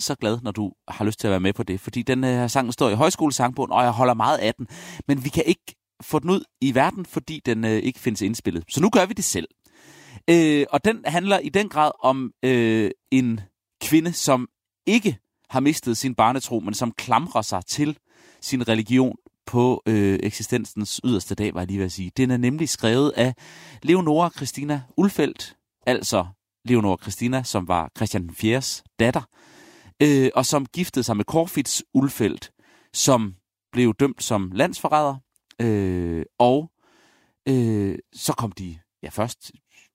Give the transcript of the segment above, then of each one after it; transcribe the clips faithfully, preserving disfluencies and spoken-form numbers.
så glad, når du har lyst til at være med på det, fordi den her sang står i højskolesangbogen, og jeg holder meget af den, men vi kan ikke få den ud i verden, fordi den øh, ikke findes indspillet. Så nu gør vi det selv. Øh, og den handler i den grad om øh, en kvinde, som ikke har mistet sin barnetro, men som klamrer sig til sin religion på øh, eksistensens yderste dag, var jeg lige ved at sige. Den er nemlig skrevet af Leonora Christina Ulfeldt, altså Leonora Christina, som var Christian den fjerdes datter, øh, og som giftede sig med Corfitz Ulfeldt, som blev dømt som landsforræder, øh, og øh, så kom de, ja først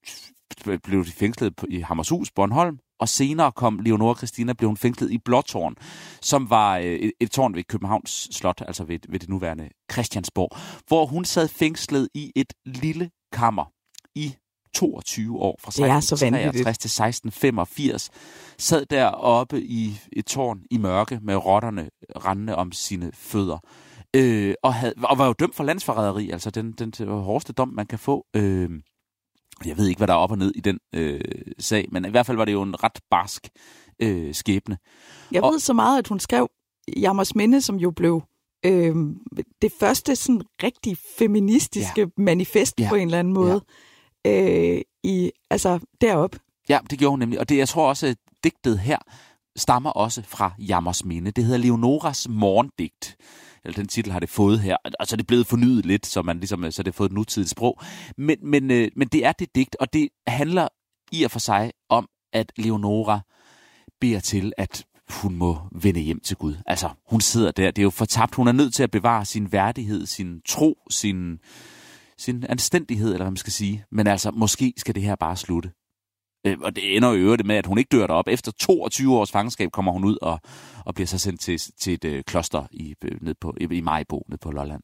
blev de fængslet på, i Hammershus, Bornholm, og senere kom Leonora Christina, blev hun fængslet i Blåtårn, som var øh, et, et tårn ved Københavns Slot, altså ved, ved det nuværende Christiansborg, hvor hun sad fængslet i et lille kammer i toogtyve år, fra seksten treogtres til seksten femogfirs, sad deroppe i et tårn i mørke med rotterne rendende om sine fødder, øh, og, havde, og var jo dømt for landsforræderi, altså den, den, den hårdeste dom, man kan få. Øh, jeg ved ikke, hvad der er op og ned i den øh, sag, men i hvert fald var det jo en ret barsk øh, skæbne. Jeg og, ved så meget, at hun skrev Jammersminde, som jo blev øh, det første sådan rigtig feministiske ja. manifest ja. på en eller anden måde. Ja. Øh, i, altså derop. Ja, det gjorde hun nemlig. Og det, jeg tror også, at digtet her stammer også fra Jammersminde. Det hedder Leonoras morgendigt. Eller den titel har det fået her. Og så er det blevet fornyet lidt, så man ligesom, så det har fået et nutidigt sprog. Men, men, øh, men det er det digt, og det handler i og for sig om, at Leonora beder til, at hun må vende hjem til Gud. Altså, hun sidder der. Det er jo fortabt. Hun er nødt til at bevare sin værdighed, sin tro, sin, sin anstændighed, eller hvad man skal sige. Men altså, måske skal det her bare slutte. Og det ender jo i øvrigt med, at hun ikke dør derop. Efter toogtyve års fangenskab kommer hun ud og, og bliver så sendt til, til et øh, kloster i, ned på, i Maribo, ned på Lolland.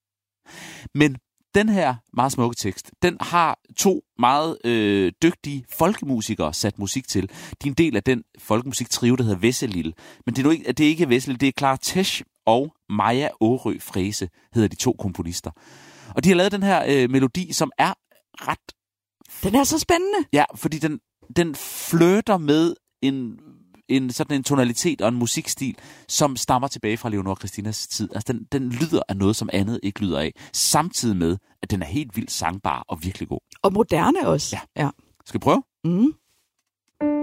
Men den her meget smukke tekst, den har to meget øh, dygtige folkemusikere sat musik til. De er en del af den folkemusiktrio, der hedder Vesselil. Men det er, nu ikke, det er ikke Vesselil, det er Clara Tesch og Maja Årø Frese, hedder de to komponister. Og de har lavet den her øh, melodi, som er ret... Den er så spændende. Ja, fordi den, den flirter med en, en sådan en tonalitet og en musikstil, som stammer tilbage fra Leonora Christinas tid. Altså, den, den lyder af noget, som andet ikke lyder af. Samtidig med, at den er helt vildt sangbar og virkelig god. Og moderne også. Ja. ja. Skal vi prøve? Mm.